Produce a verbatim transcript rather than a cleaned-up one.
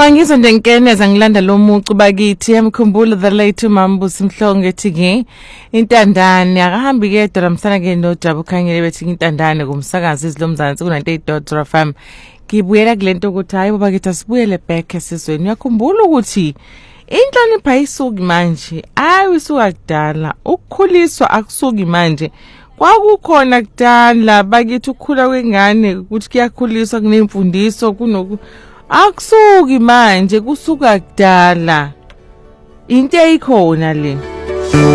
Ngicabanga ngizwe nje nkeneza ngilanda lo mucu bakithi emkhumbulo the late Mambusi Mhlongo ethi ke intandane akahambi kedwa lamsana ke noJabu Khanyile bethi intandane kumsakazi izilomzansi ku ninety-eight point zero F M. Ngibuyela kulento ukuthi hayi baba kithi asibuyele back esizweni. Uyakhumbula ukuthi inhlonipho ayisuki manje, ayi isuka kudala. Ukukhuliswa akusuki manje. Kwakukhona kudala bakithi ukukhula kwengane ukuthi kuyakhuliswa kunemfundiso kunoku akusuki manje kusuka kudala into eyikhona le.